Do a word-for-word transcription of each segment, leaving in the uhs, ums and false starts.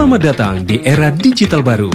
Selamat datang di era digital baru.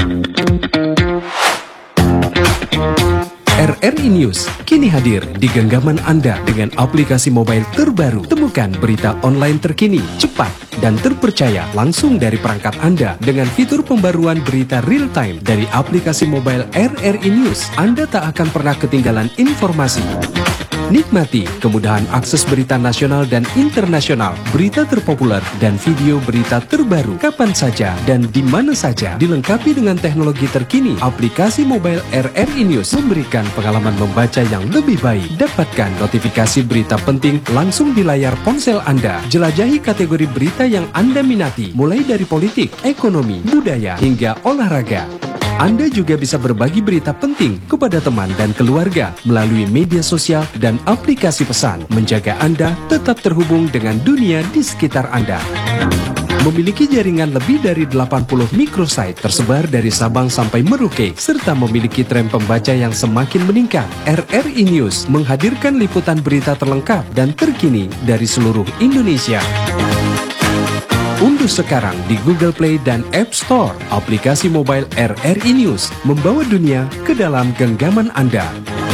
R R I News kini hadir di genggaman Anda dengan aplikasi mobile terbaru. Temukan berita online terkini, cepat, dan terpercaya langsung dari perangkat Anda dengan fitur pembaruan berita real time dari aplikasi mobile R R I News. Anda tak akan pernah ketinggalan informasi. Nikmati kemudahan akses berita nasional dan internasional, berita terpopuler, dan video berita terbaru kapan saja dan di mana saja. Dilengkapi dengan teknologi terkini, aplikasi mobile R R I News memberikan pengalaman membaca yang lebih baik. Dapatkan notifikasi berita penting langsung di layar ponsel Anda. Jelajahi kategori berita yang Anda minati, mulai dari politik, ekonomi, budaya, hingga olahraga. Anda juga bisa berbagi berita penting kepada teman dan keluarga melalui media sosial dan aplikasi pesan, menjaga Anda tetap terhubung dengan dunia di sekitar Anda. Memiliki jaringan lebih dari delapan puluh microsite tersebar dari Sabang sampai Merauke, serta memiliki tren pembaca yang semakin meningkat. R R I News menghadirkan liputan berita terlengkap dan terkini dari seluruh Indonesia. Unduh sekarang di Google Play dan App Store aplikasi mobile R R I News, membawa dunia ke dalam genggaman Anda.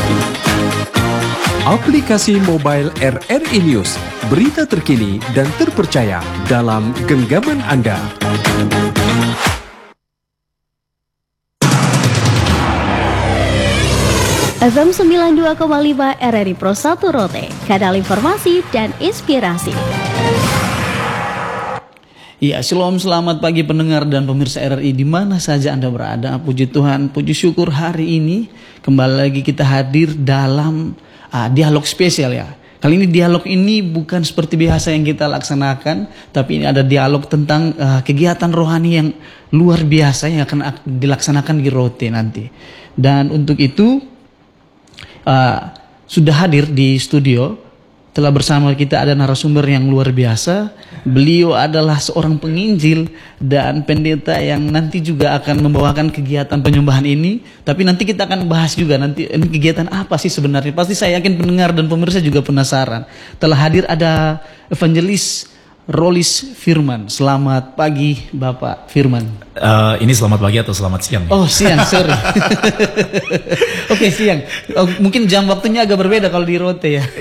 Aplikasi mobile R R I News, berita terkini dan terpercaya dalam genggaman Anda. F M sembilan puluh dua koma lima R R I Pro satu Rote, kanal informasi dan inspirasi. Ya, shalom, selamat pagi pendengar dan pemirsa R R I di mana saja Anda berada. Puji Tuhan, puji syukur hari ini kembali lagi kita hadir dalam uh, dialog spesial ya. Kali ini dialog ini bukan seperti biasa yang kita laksanakan, tapi ini ada dialog tentang uh, kegiatan rohani yang luar biasa yang akan dilaksanakan di Rote nanti. Dan untuk itu uh, sudah hadir di studio. Telah bersama kita ada narasumber yang luar biasa. Beliau adalah seorang penginjil dan pendeta yang nanti juga akan membawakan kegiatan penyembahan ini. Tapi nanti kita akan bahas juga nanti ini kegiatan apa sih sebenarnya. Pasti saya yakin pendengar dan pemirsa juga penasaran. Telah hadir ada evangelis Rolis Firman. Selamat pagi Bapak Firman. Uh, ini selamat pagi atau selamat siang? Ya? Oh siang, sorry. Oke okay, siang. Oh, mungkin jam waktunya agak berbeda kalau di Rote ya.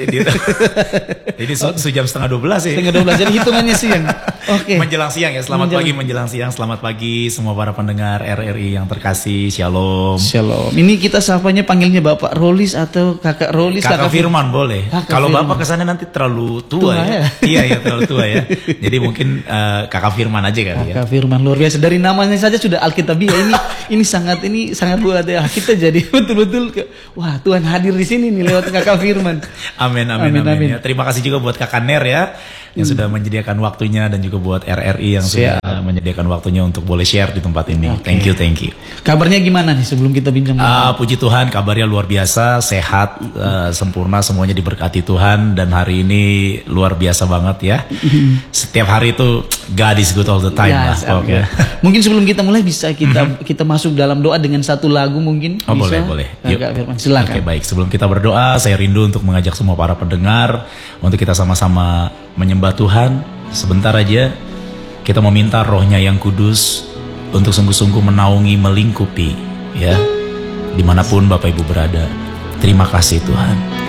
Ini se sejam setengah dua belas ya. Setengah dua belas, jadi hitungannya siang. Oke. Okay. Menjelang siang ya. Selamat menjelang. pagi menjelang siang. Selamat pagi semua para pendengar R R I yang terkasih. Shalom. Shalom. Ini kita sapanya panggilnya Bapak Rolis atau Kakak Rolis? Kakak, Kakak Firman boleh. Kalau Bapak kesana nanti terlalu tua, tua ya. ya. Iya ya terlalu tua ya. Jadi mungkin uh, Kakak Firman aja kali ya. Kakak Firman luar biasa, dari namanya saja sudah alkitabiah. Ini ini sangat ini sangat buat ya kita jadi betul-betul ke, wah Tuhan hadir di sini nih lewat Kakak Firman. Amin amin amin. amin. amin. Ya, terima kasih juga buat Kakak Ner ya yang hmm. sudah menyediakan waktunya, dan juga buat R R I yang Siap. sudah menyediakan waktunya untuk boleh share di tempat ini. Okay. Thank you, thank you. Kabarnya gimana nih sebelum kita bincang? Uh, puji Tuhan, kabarnya luar biasa, sehat, uh, sempurna, semuanya diberkati Tuhan, dan hari ini luar biasa banget ya. Setiap hari itu God is good all the time yes, lah. Okay. Mungkin sebelum kita mulai bisa kita mm-hmm. kita masuk dalam doa dengan satu lagu mungkin. Oh, bisa? boleh boleh. Kakak Firman, silakan. Oke, baik. Sebelum kita berdoa, saya rindu untuk mengajak semua para pendengar untuk kita sama-sama menyembah Tuhan. Sebentar aja kita meminta Rohnya yang kudus untuk sungguh-sungguh menaungi, melingkupi ya dimanapun Bapak Ibu berada. Terima kasih Tuhan.